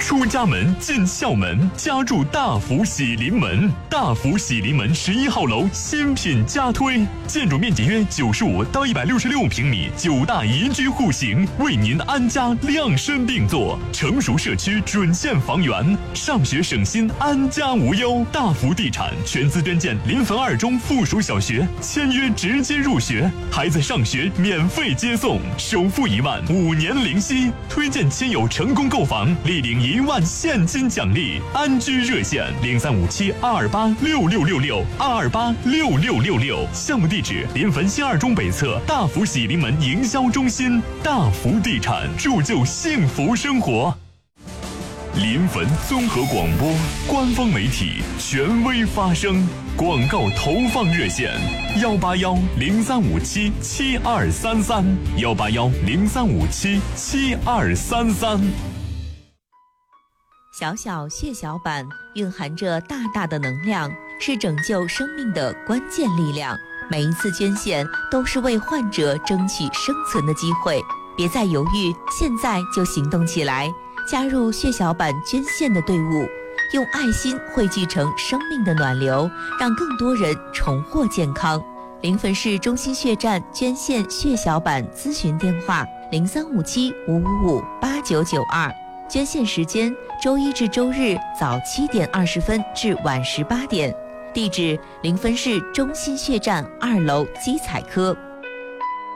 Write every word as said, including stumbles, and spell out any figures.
出家门进校门，家住大福喜临门。大福喜临门十一号楼新品加推，建筑面积约九十五到一百六十六平米，九大宜居户型，为您安家量身定做。成熟社区准现房源，上学省心，安家无忧。大福地产全资捐建临汾二中附属小学，签约直接入学，孩子上学免费接送，首付一万，五年零息。推荐亲友成功购房，立领一万现金奖励。安居热线零三五七二二八六六六六二二八六六六六。项目地址临汾新二中北侧大福喜临门营销中心。大福地产，铸就幸福生活。临汾综合广播官方媒体，权威发声。广告投放热线：幺八幺零三五七七二三三，幺八幺零三五七七二三三。 小小血小板蕴含着大大的能量，是拯救生命的关键力量。每一次捐献都是为患者争取生存的机会，别再犹豫，现在就行动起来，加入血小板捐献的队伍，用爱心汇聚成生命的暖流，让更多人重获健康。临汾市中心血站捐献血小板咨询电话：零三五七五五五八九九二。捐献时间：周一至周日早七点二十分至晚十八点。地址：临汾市中心血站二楼基彩科。